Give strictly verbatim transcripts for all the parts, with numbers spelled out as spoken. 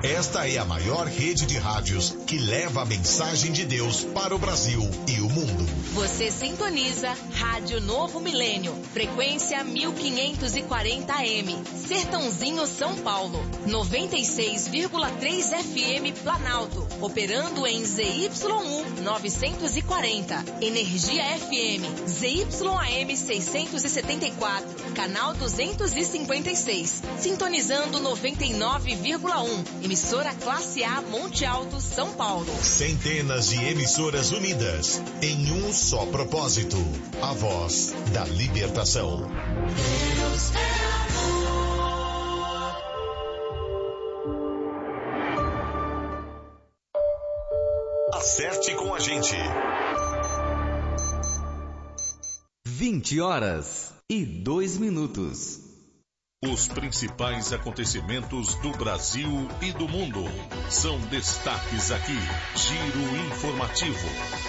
Esta é a maior rede de rádios que leva a mensagem de Deus para o Brasil e o mundo. Você sintoniza Rádio Novo Milênio, frequência mil quinhentos e quarenta A M, Sertãozinho, São Paulo, noventa e seis vírgula três F M Planalto, operando em Z Y U novecentos e quarenta, Energia F M, Z Y A M seiscentos e setenta e quatro, canal duzentos e cinquenta e seis, sintonizando noventa e nove vírgula um, emissora Classe A Monte Alto, São Paulo. Centenas de emissoras unidas em um só propósito, a voz da libertação. Deus é amor. Acerte com a gente. vinte horas e dois minutos. Os principais acontecimentos do Brasil e do mundo são destaques aqui. Giro informativo.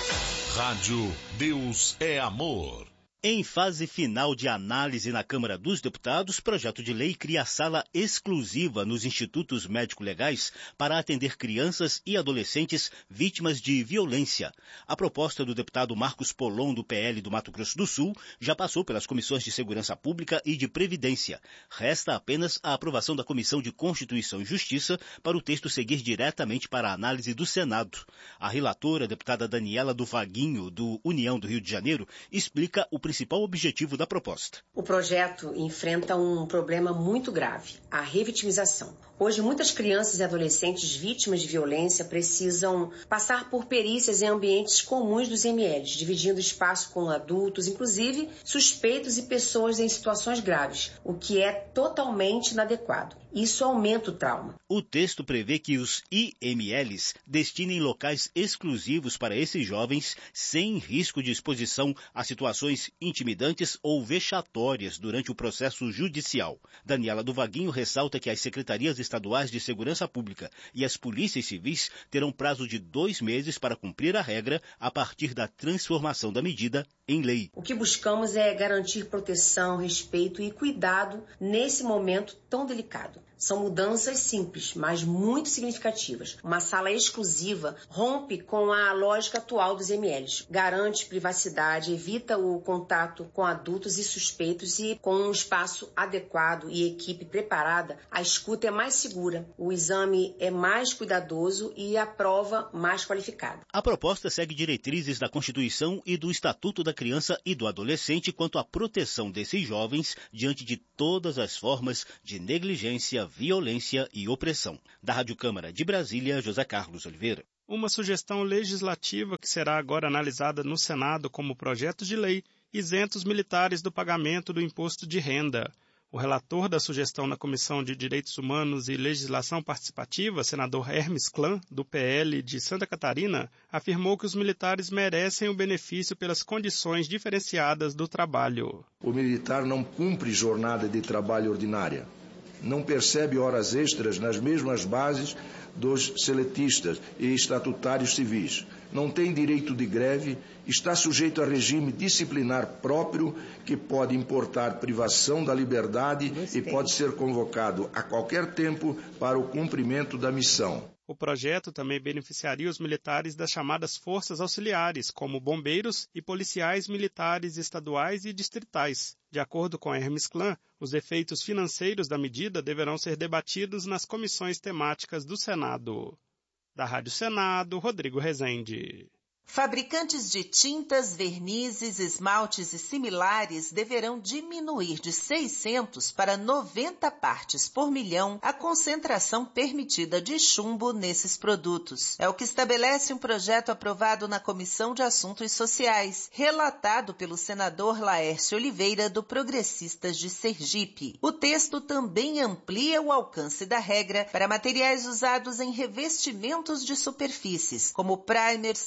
Rádio Deus é Amor. Em fase final de análise na Câmara dos Deputados, projeto de lei cria sala exclusiva nos institutos médico-legais para atender crianças e adolescentes vítimas de violência. A proposta do deputado Marcos Polon, do P L do Mato Grosso do Sul, já passou pelas comissões de Segurança Pública e de Previdência. Resta apenas a aprovação da Comissão de Constituição e Justiça para o texto seguir diretamente para a análise do Senado. A relatora, a deputada Daniela do Vaguinho, do União do Rio de Janeiro, explica o principal objetivo da proposta. O projeto enfrenta um problema muito grave, a revitimização. Hoje, muitas crianças e adolescentes vítimas de violência precisam passar por perícias em ambientes comuns dos M Ls, dividindo espaço com adultos, inclusive suspeitos e pessoas em situações graves, o que é totalmente inadequado. Isso aumenta o trauma. O texto prevê que os I M Ls destinem locais exclusivos para esses jovens sem risco de exposição a situações intimidantes ou vexatórias durante o processo judicial. Daniela do Vaguinho ressalta que as secretarias estaduais de segurança pública e as polícias civis terão prazo de dois meses para cumprir a regra a partir da transformação da medida em lei. O que buscamos é garantir proteção, respeito e cuidado nesse momento tão delicado. São mudanças simples, mas muito significativas. Uma sala exclusiva rompe com a lógica atual dos M Ls. Garante privacidade, evita o contato com adultos e suspeitos e, com um espaço adequado e equipe preparada, a escuta é mais segura, o exame é mais cuidadoso e a prova mais qualificada. A proposta segue diretrizes da Constituição e do Estatuto da Criança e do Adolescente quanto à proteção desses jovens diante de todas as formas de negligência, violência e opressão. Da Rádio Câmara de Brasília, José Carlos Oliveira. Uma sugestão legislativa que será agora analisada no Senado como projeto de lei isenta os militares do pagamento do imposto de renda. O relator da sugestão na Comissão de Direitos Humanos e Legislação Participativa, senador Hermes Klan, do P L de Santa Catarina, afirmou que os militares merecem o benefício pelas condições diferenciadas do trabalho. O militar não cumpre jornada de trabalho ordinária. Não percebe horas extras nas mesmas bases dos seletistas e estatutários civis. Não tem direito de greve, está sujeito a regime disciplinar próprio que pode importar privação da liberdade e pode ser convocado a qualquer tempo para o cumprimento da missão. O projeto também beneficiaria os militares das chamadas forças auxiliares, como bombeiros e policiais militares estaduais e distritais. De acordo com a Hermes Klan, os efeitos financeiros da medida deverão ser debatidos nas comissões temáticas do Senado. Da Rádio Senado, Rodrigo Rezende. Fabricantes de tintas, vernizes, esmaltes e similares deverão diminuir de seiscentos para noventa partes por milhão a concentração permitida de chumbo nesses produtos. É o que estabelece um projeto aprovado na Comissão de Assuntos Sociais, relatado pelo senador Laércio Oliveira, do Progressistas de Sergipe. O texto também amplia o alcance da regra para materiais usados em revestimentos de superfícies, como primers, seladores,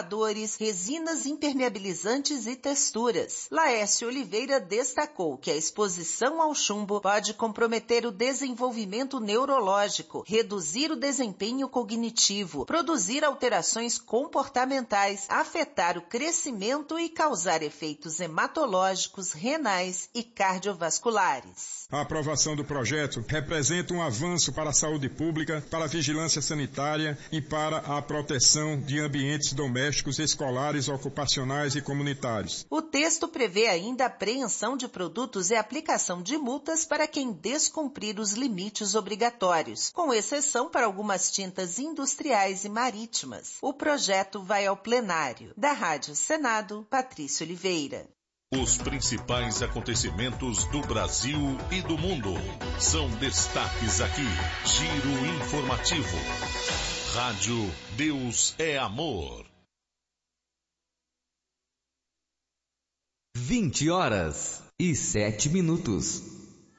isoladores, resinas impermeabilizantes e texturas. Laércio Oliveira destacou que a exposição ao chumbo pode comprometer o desenvolvimento neurológico, reduzir o desempenho cognitivo, produzir alterações comportamentais, afetar o crescimento e causar efeitos hematológicos, renais e cardiovasculares. A aprovação do projeto representa um avanço para a saúde pública, para a vigilância sanitária e para a proteção de ambientes domésticos, escolares, ocupacionais e comunitários. O texto prevê ainda a apreensão de produtos e aplicação de multas para quem descumprir os limites obrigatórios, com exceção para algumas tintas industriais e marítimas. O projeto vai ao plenário. Da Rádio Senado, Patrícia Oliveira. Os principais acontecimentos do Brasil e do mundo são destaques aqui. Giro informativo. Rádio Deus é Amor. vinte horas e sete minutos.